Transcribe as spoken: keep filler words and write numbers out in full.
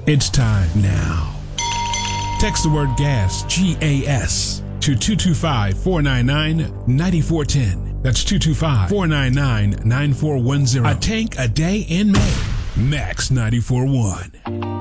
It's time now. Text the word gas, G A S, to two two five, four nine nine, nine four one zero. That's two two five, four nine nine, nine four one zero. A tank a day in May. Max ninety-four point one.